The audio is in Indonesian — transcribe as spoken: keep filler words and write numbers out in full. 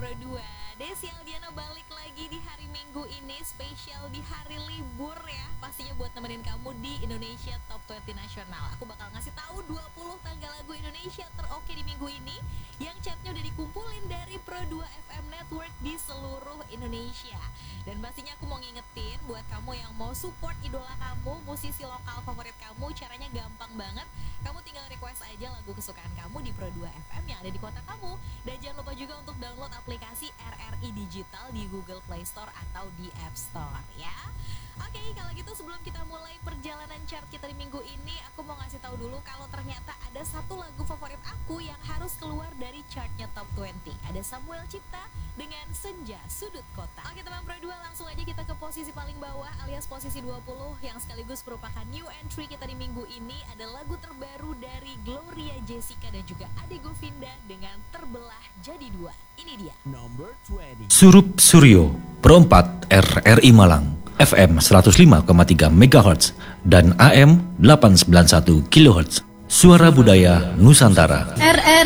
Pro dua. Desi Aldiana balik lagi di hari Minggu ini, spesial di hari libur ya. Pastinya buat nemenin kamu di Indonesia Top dua puluh Nasional. Aku bakal ngasih tahu dua puluh tanggal lagu Indonesia teroke di minggu ini yang chatnya udah dikumpulin dari Pro dua F M Network di seluruh Indonesia. Dan pastinya aku mau ngingetin buat kamu yang mau support idola kamu, musisi lokal favorit kamu, caranya gampang banget. Kamu tinggal request aja lagu kesukaan kamu di Pro dua F M yang ada di kota kamu. Dan jangan lupa juga untuk download aplikasi R R I Digital di Google Play Store atau di App Store ya. Oke, kalau gitu sebelum kita mulai perjalanan chart kita di minggu ini, aku mau ngasih tahu dulu kalau ternyata ada satu lagu favorit aku yang harus keluar dari chartnya Top dua puluh. Ada Samuel Cipta dengan Senja Sudut Kota. Oke teman Pro dua, langsung aja kita ke posisi paling bawah alias posisi dua puluh yang sekaligus merupakan new entry kita di minggu ini. Ada lagu terbaru dari Gloria Jessica dan juga Ade Govinda dengan Terbelah Jadi Dua. Ini dia Number dua puluh. Surup Suryo, Pro empat R R I Malang, F M seratus lima koma tiga megahertz dan A M delapan ratus sembilan puluh satu kilohertz. Suara Budaya Nusantara. R R